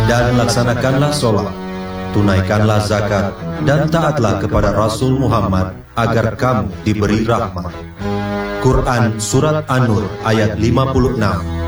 dan laksanakanlah sholat, tunaikanlah zakat, dan taatlah kepada Rasul Muhammad agar kamu diberi rahmat. Quran Surat An-Nur ayat 56.